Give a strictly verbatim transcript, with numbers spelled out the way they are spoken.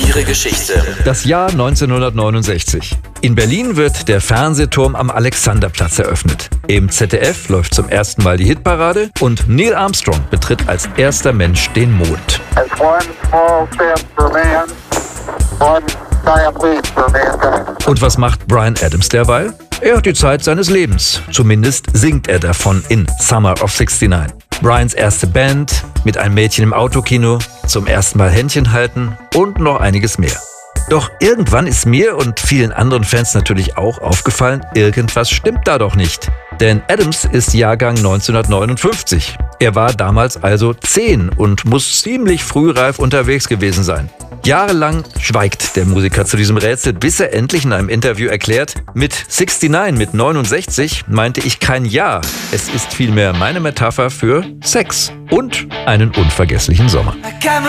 ihre Geschichte. Das Jahr neunzehnhundertneunundsechzig. In Berlin wird der Fernsehturm am Alexanderplatz eröffnet. Im Z D F läuft zum ersten Mal die Hitparade und Neil Armstrong betritt als erster Mensch den Mond. Und was macht Bryan Adams derweil? Er hat die Zeit seines Lebens. Zumindest singt er davon in Summer of sixty-nine. Bryans erste Band, mit einem Mädchen im Autokino, zum ersten Mal Händchen halten und noch einiges mehr. Doch irgendwann ist mir und vielen anderen Fans natürlich auch aufgefallen, irgendwas stimmt da doch nicht. Denn Adams ist Jahrgang neunzehnhundertneunundfünfzig. Er war damals also zehn und muss ziemlich frühreif unterwegs gewesen sein. Jahrelang schweigt der Musiker zu diesem Rätsel, bis er endlich in einem Interview erklärt, mit neunundneunzig, mit neunundsechzig meinte ich kein Jahr. Es ist vielmehr meine Metapher für Sex und einen unvergesslichen Sommer.